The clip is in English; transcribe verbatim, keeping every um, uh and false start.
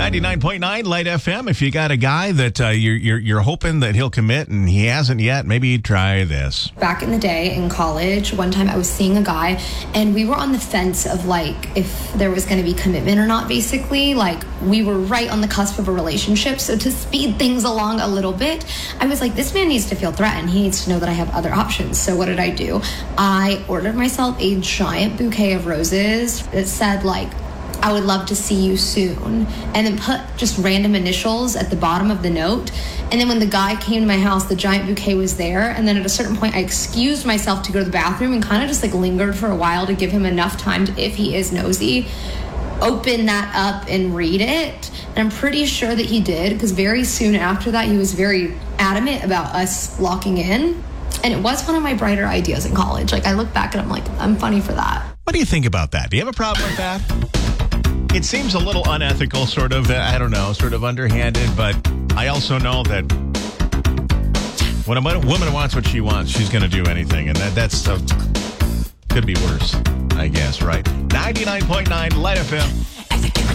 ninety-nine point nine Light F M. If you got a guy that uh, you're, you're you're hoping that he'll commit and he hasn't yet, maybe try this. Back in the day in college, one time I was seeing a guy and we were on the fence of like if there was going to be commitment or not, basically. Like we were right on the cusp of a relationship. So to speed things along a little bit, I was like, this man needs to feel threatened. He needs to know that I have other options. So what did I do? I ordered myself a giant bouquet of roses that said like, I would love to see you soon, and then put just random initials at the bottom of the note. And then when the guy came to my house, the giant bouquet was there. And then at a certain point, I excused myself to go to the bathroom and kind of just like lingered for a while to give him enough time to, if he is nosy, open that up and read it. And I'm pretty sure that he did, because very soon after that, he was very adamant about us locking in. And it was one of my brighter ideas in college. Like I look back and I'm like, I'm funny for that. What do you think about that? Do you have a problem with that? It seems a little unethical, sort of, I don't know, sort of underhanded, but I also know that when a woman wants what she wants, she's going to do anything, and that that's uh, could be worse, I guess, right? ninety-nine point nine Light F M.